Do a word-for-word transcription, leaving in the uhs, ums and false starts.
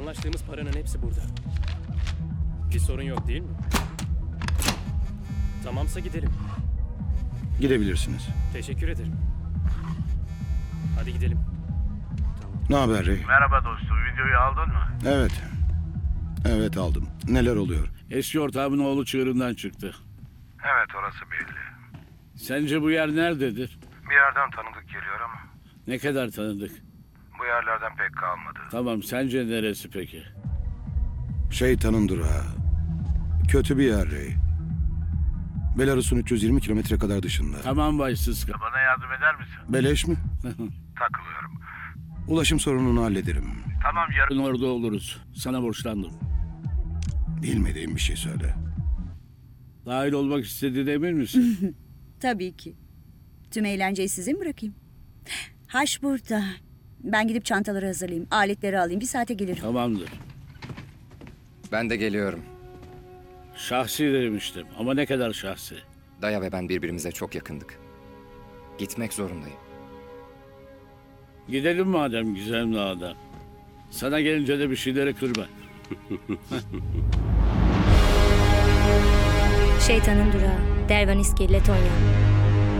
Anlaştığımız paranın hepsi burada. Bir sorun yok değil mi? Tamamsa gidelim. Gidebilirsiniz. Teşekkür ederim. Hadi gidelim. Ne haber Ray? Merhaba dostum, videoyu aldın mı? Evet. Evet aldım. Neler oluyor? Eski ortağımın oğlu çığırından çıktı. Evet, orası belli. Sence bu yer nerededir? Bir yerden tanıdık geliyor ama Ne kadar tanıdık? bu yerlerden pek kalmadı. Tamam, sence neresi peki? Şeytanın durağı. Kötü bir yer Ray. Belarus'un üç yüz yirmi kilometre kadar dışında. Tamam Bay Sıska. Bana yardım eder misin? Beleş mi? Takılıyorum. Ulaşım sorununu hallederim. Tamam, yarın Yarın orada oluruz. Sana borçlandım. Bilmediğim bir şey söyle. Dahil olmak istediğine emin misin? Tabii ki. Tüm eğlenceyi size mi bırakayım? Haş burada. Ben gidip çantaları hazırlayayım, aletleri alayım. Bir saate gelirim. Tamamdır. Ben de geliyorum. Şahsi demiştim ama ne kadar şahsi? Daya ve ben birbirimize çok yakındık. Gitmek zorundayım. Gidelim madem gizemli adam. Sana gelince de bir şeyleri kırma. Şeytanın durağı. Dervaniski, Letonya.